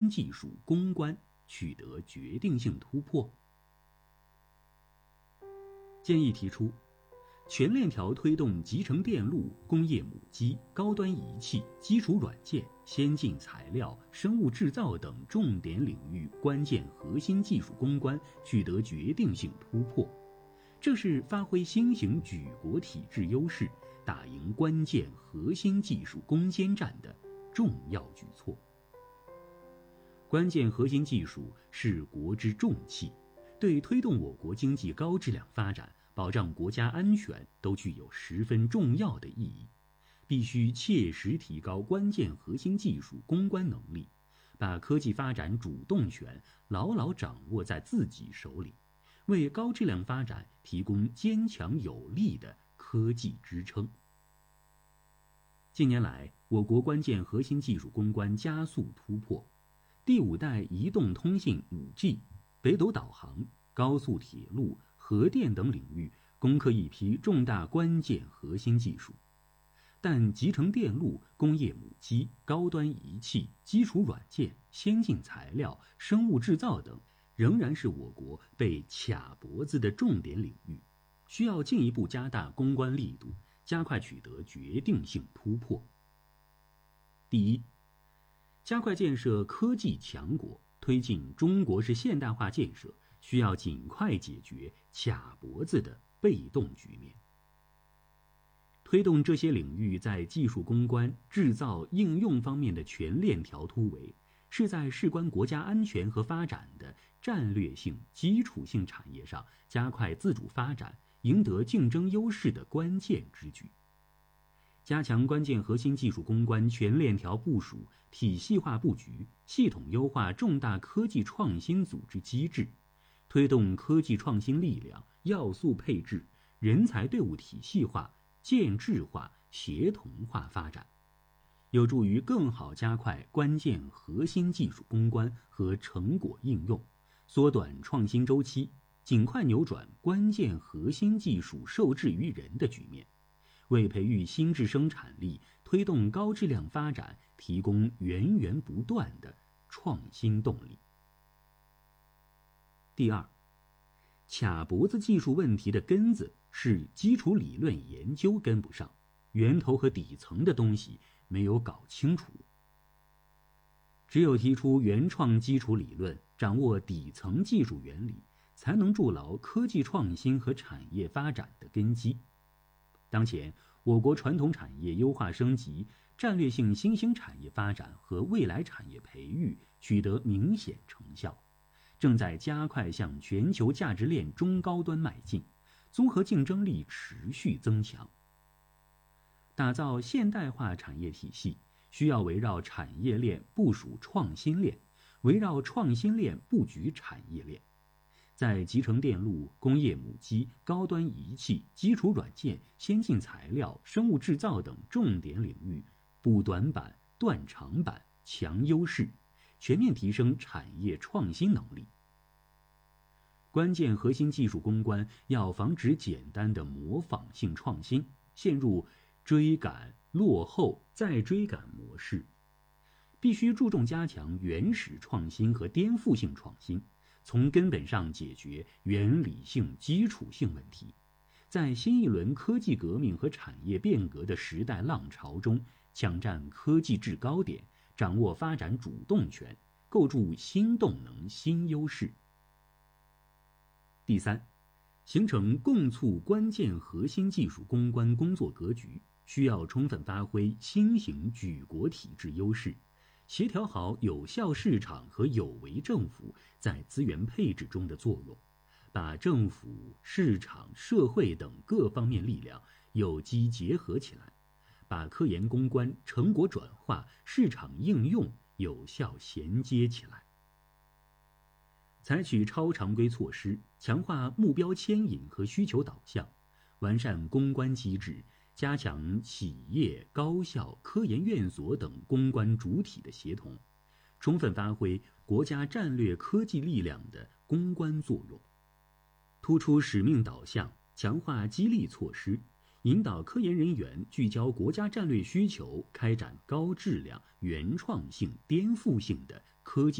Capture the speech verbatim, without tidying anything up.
技术攻关取得决定性突破。建议提出，全链条推动集成电路、工业母机、高端仪器、基础软件、先进材料、生物制造等重点领域关键核心技术攻关取得决定性突破，这是发挥新型举国体制优势，打赢关键核心技术攻坚战的重要举措。关键核心技术是国之重器，对推动我国经济高质量发展、保障国家安全都具有十分重要的意义。必须切实提高关键核心技术攻关能力，把科技发展主动权牢牢掌握在自己手里，为高质量发展提供坚强有力的科技支撑。近年来，我国关键核心技术攻关加速突破，第五代移动通信 五 G、 北斗导航、高速铁路、核电等领域攻克一批重大关键核心技术。但集成电路、工业母机、高端仪器、基础软件、先进材料、生物制造等仍然是我国被卡脖子的重点领域，需要进一步加大攻关力度，加快取得决定性突破。第一，加快建设科技强国，推进中国式现代化建设，需要尽快解决卡脖子的被动局面。推动这些领域在技术攻关、制造、应用方面的全链条突围，是在事关国家安全和发展的战略性、基础性产业上加快自主发展、赢得竞争优势的关键之举。加强关键核心技术攻关全链条部署、体系化布局，系统优化重大科技创新组织机制，推动科技创新力量要素配置、人才队伍体系化、建制化、协同化发展，有助于更好加快关键核心技术攻关和成果应用，缩短创新周期，尽快扭转关键核心技术受制于人的局面，为培育新质生产力、推动高质量发展提供源源不断的创新动力。第二，卡脖子技术问题的根子是基础理论研究跟不上，源头和底层的东西没有搞清楚。只有提出原创基础理论，掌握底层技术原理，才能筑牢科技创新和产业发展的根基。当前，我国传统产业优化升级、战略性新兴产业发展和未来产业培育取得明显成效，正在加快向全球价值链中高端迈进，综合竞争力持续增强。打造现代化产业体系，需要围绕产业链部署创新链，围绕创新链布局产业链。在集成电路、工业母机、高端仪器、基础软件、先进材料、生物制造等重点领域补短板、断长板、强优势，全面提升产业创新能力。关键核心技术攻关要防止简单的模仿性创新，陷入追赶、落后再追赶模式，必须注重加强原始创新和颠覆性创新，从根本上解决原理性、基础性问题，在新一轮科技革命和产业变革的时代浪潮中，抢占科技制高点，掌握发展主动权，构筑新动能、新优势。第三，形成共促关键核心技术攻关工作格局，需要充分发挥新型举国体制优势，协调好有效市场和有为政府在资源配置中的作用，把政府、市场、社会等各方面力量有机结合起来，把科研攻关、成果转化、市场应用有效衔接起来。采取超常规措施，强化目标牵引和需求导向，完善攻关机制，加强企业、高校、科研院所等攻关主体的协同，充分发挥国家战略科技力量的攻关作用。突出使命导向，强化激励措施，引导科研人员聚焦国家战略需求，开展高质量、原创性、颠覆性的科技